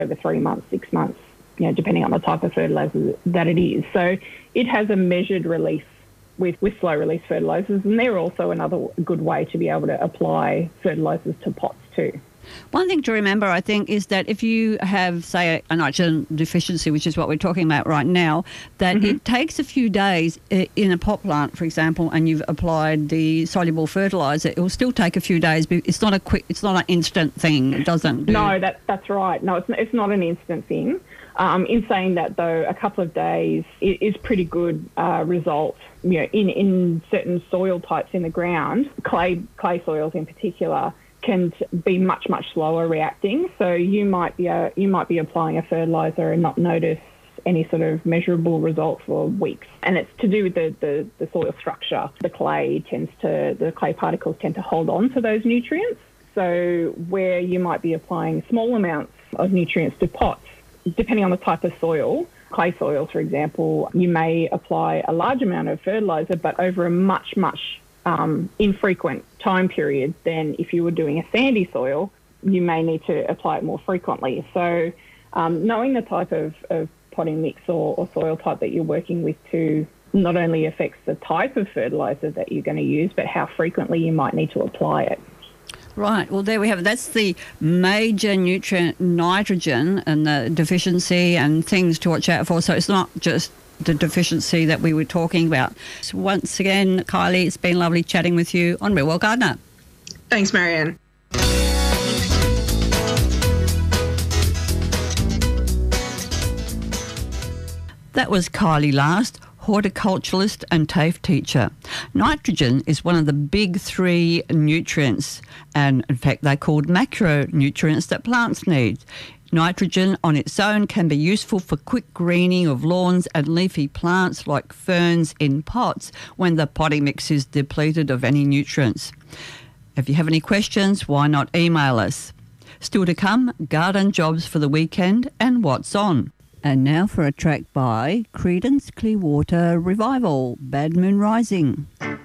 over 3 months, 6 months, depending on the type of fertiliser that it is. So it has a measured release with slow release fertilisers, and they're also another good way to be able to apply fertilisers to pots too. One thing to remember, I think, is that if you have, say, a nitrogen deficiency, which is what we're talking about right now, that it takes a few days in a pot plant, for example, and you've applied the soluble fertiliser, it will still take a few days. But it's not an instant thing. It doesn't. No, that's right. No, it's not an instant thing. In saying that, though, a couple of days is pretty good result. In certain soil types in the ground, clay soils in particular, can be much slower reacting. So you might be applying a fertiliser and not notice any sort of measurable result for weeks. And it's to do with the soil structure. The clay particles tend to hold on to those nutrients. So where you might be applying small amounts of nutrients to pots, depending on the type of soil, clay soils, for example, you may apply a large amount of fertiliser, but over a much infrequent time period than if you were doing a sandy soil, you may need to apply it more frequently. So knowing the type of potting mix or soil type that you're working with too not only affects the type of fertiliser that you're going to use, but how frequently you might need to apply it. Right. Well, there we have it. That's the major nutrient nitrogen and the deficiency and things to watch out for. So it's not just the deficiency that we were talking about. So once again, Kylie, it's been lovely chatting with you on Real World Gardener. Thanks, Marianne. That was Kylie Last, horticulturalist and TAFE teacher. Nitrogen is one of the big three nutrients, and in fact they're called macronutrients that plants need. Nitrogen on its own can be useful for quick greening of lawns and leafy plants like ferns in pots when the potting mix is depleted of any nutrients. If you have any questions, why not email us? Still to come, garden jobs for the weekend and what's on. And now for a track by Creedence Clearwater Revival, Bad Moon Rising.